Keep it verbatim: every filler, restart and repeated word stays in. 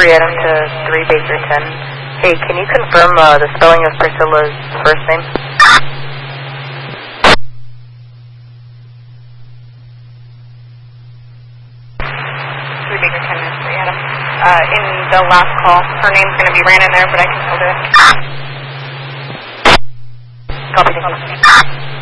three Adam to three Baker ten. Hey, can you confirm uh, the spelling of Priscilla's first name? three Baker ten is three Adam. Uh, in the last call, her name's going to be ran in there, but I can still do it. Copy.